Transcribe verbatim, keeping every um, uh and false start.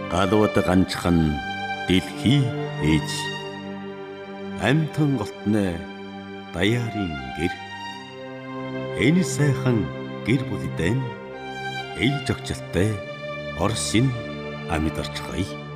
галууд ганчхан дэлхий ээж амтан голтны даяарын гэр энэ сайхан гэр бүлдэн ээлж огчлолтой Орсын амьд орчгоё.